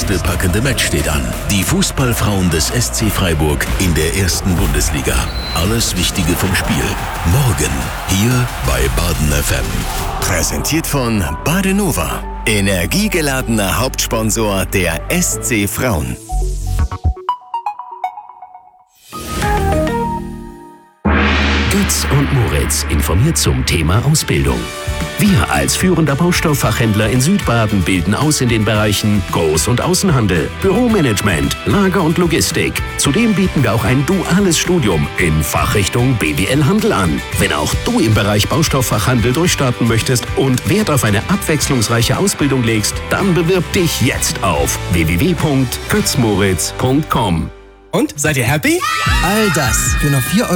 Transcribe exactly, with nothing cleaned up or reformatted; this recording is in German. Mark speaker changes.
Speaker 1: nächste packende Match steht an. Die Fußballfrauen des S C Freiburg in der ersten Bundesliga. Alles Wichtige vom Spiel. Morgen hier bei Baden F M.
Speaker 2: Präsentiert von Badenova. Energiegeladener Hauptsponsor der S C Frauen.
Speaker 3: Götz und Moritz informiert zum Thema Ausbildung. Wir als führender Baustofffachhändler in Südbaden bilden aus in den Bereichen Groß- und Außenhandel, Büromanagement, Lager und Logistik. Zudem bieten wir auch ein duales Studium in Fachrichtung B W L-Handel an. Wenn auch du im Bereich Baustofffachhandel durchstarten möchtest und Wert auf eine abwechslungsreiche Ausbildung legst, dann bewirb dich jetzt auf w w w punkt götz moritz punkt com.
Speaker 4: Und, seid ihr happy? All das für nur vier Euro